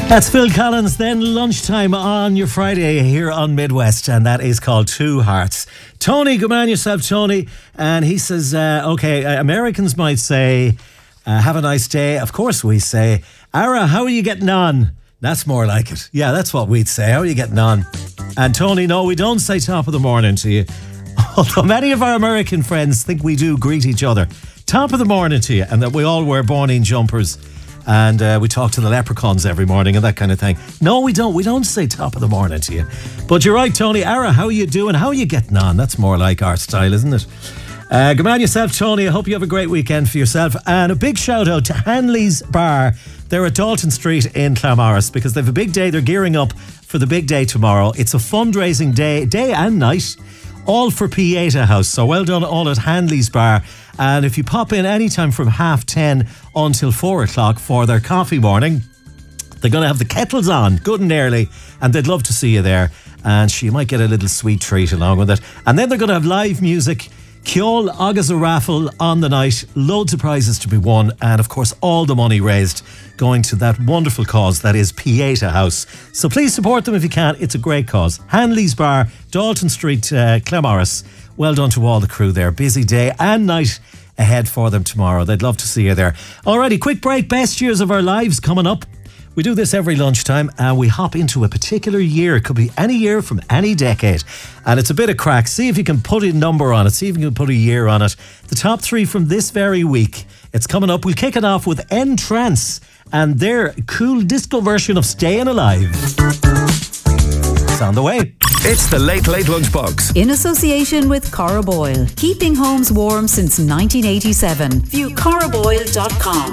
That's Phil Collins, then lunchtime on your Friday here on Midwest, and that is called Two Hearts. Tony, good man yourself, Tony. And he says, Americans might say, have a nice day. Of course we say, Ara, how are you getting on? That's more like it. Yeah, that's what we'd say. How are you getting on? And Tony, no, we don't say top of the morning to you. Although many of our American friends think we do greet each other. Top of the morning to you, and that we all wear Borneen jumpers. And we talk to the leprechauns every morning and that kind of thing. No, we don't. We don't say top of the morning to you. But you're right, Tony. Ara, how are you doing? How are you getting on? That's more like our style, isn't it? Good man yourself, Tony. I hope you have a great weekend for yourself. And a big shout out to Hanley's Bar. They're at Dalton Street in Claremorris because they have a big day. They're gearing up for the big day tomorrow. It's a fundraising day and night. All for Pieta House. So well done all at Hanley's Bar. And if you pop in anytime from 10:30 until 4 o'clock for their coffee morning, they're going to have the kettles on good and early, and they'd love to see you there. And you might get a little sweet treat along with it. And then they're going to have live music, Ceol agus a raffle on the night, loads of prizes to be won, and of course all the money raised going to that wonderful cause that is Pieta House. So please support them if you can. It's a great cause. Hanley's Bar, Dalton Street, Claremorris. Well done to all the crew there. Busy day and night ahead for them tomorrow. They'd love to see you there. Alrighty, quick break. Best years of our lives coming up. We do this every lunchtime and we hop into a particular year. It could be any year from any decade. And it's a bit of crack. See if you can put a number on it. See if you can put a year on it. The top three from this very week. It's coming up. We'll kick it off with N-Trance and their cool disco version of Staying Alive. It's on the way. It's the Late Late Lunchbox. In association with Cora Boyle. Keeping homes warm since 1987. View coraboyle.com.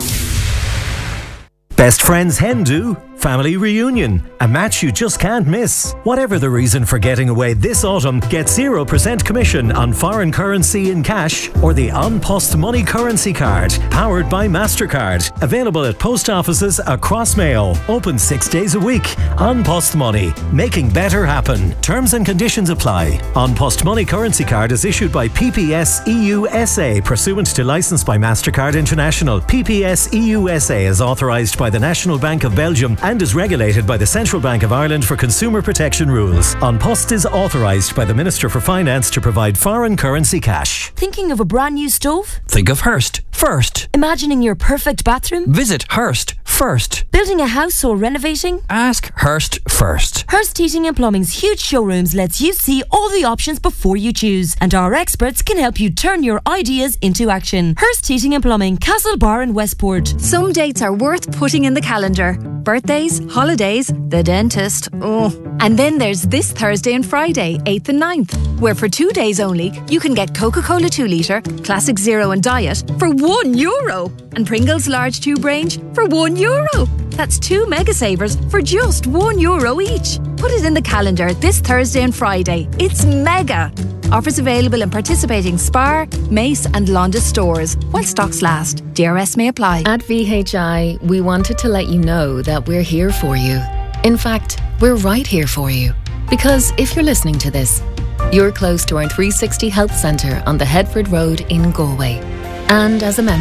Best Friends Hen Do, family reunion, a match you just can't miss. Whatever the reason for getting away this autumn, get 0% commission on foreign currency in cash or the An Post Money Currency Card, powered by MasterCard. Available at post offices across Mayo. Open 6 days a week. An Post Money, making better happen. Terms and conditions apply. An Post Money Currency Card is issued by PPS EU SA, pursuant to licence by MasterCard International. PPS EU SA is authorised by the National Bank of Belgium and is regulated by the Central Bank of Ireland for consumer protection rules. An Post is authorised by the Minister for Finance to provide foreign currency cash. Thinking of a brand new stove? Think of Hearst first. Imagining your perfect bathroom? Visit Hearst first. Building a house or renovating? Ask Hearst first. Hearst Heating and Plumbing's huge showrooms lets you see all the options before you choose, and our experts can help you turn your ideas into action. Hearst Heating and Plumbing, Castlebar and Westport. Some dates are worth putting in the calendar. Birthdays, holidays, the dentist. Oh. And then there's this Thursday and Friday, 8th and 9th, where for 2 days only, you can get Coca-Cola 2 litre, Classic Zero and Diet for €1 and Pringles large tube range for €1. That's 2 mega savers for just €1 each. Put it in the calendar this Thursday and Friday. It's mega. Offers available in participating Spar, Mace and Londis stores while stocks last. DRS may apply. At VHI, we wanted to let you know that we're here for you. In fact, we're right here for you. Because if you're listening to this, you're close to our 360 Health Centre on the Headford Road in Galway. And as a member